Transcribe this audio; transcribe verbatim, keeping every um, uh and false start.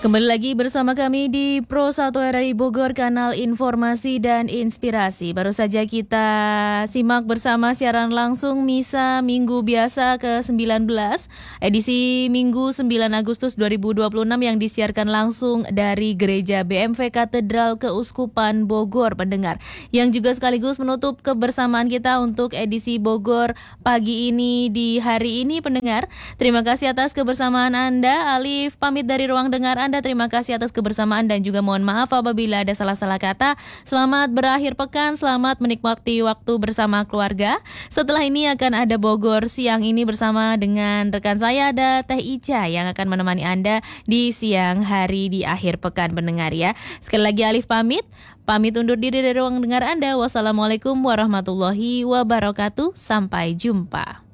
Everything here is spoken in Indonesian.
Kembali lagi bersama kami di Pro satu R R I Bogor, kanal informasi dan inspirasi. Baru saja kita simak bersama siaran langsung Misa Minggu Biasa ke sembilan belas, edisi Minggu sembilan Agustus dua ribu dua puluh enam yang disiarkan langsung dari Gereja B M V Katedral Keuskupan Bogor, pendengar. Yang juga sekaligus menutup kebersamaan kita untuk edisi Bogor pagi ini di hari ini, pendengar. Terima kasih atas kebersamaan Anda. Alif pamit dari ruang dengar Anda. Terima kasih atas kebersamaan dan juga mohon maaf apabila ada salah-salah kata. Selamat berakhir pekan, selamat menikmati waktu bersama keluarga. Setelah ini akan ada Bogor siang ini bersama dengan rekan saya, ada Teh Ica yang akan menemani Anda di siang hari di akhir pekan, pendengar ya. Sekali lagi Alif pamit, pamit undur diri dari ruang dengar Anda. Wassalamualaikum warahmatullahi wabarakatuh. Sampai jumpa.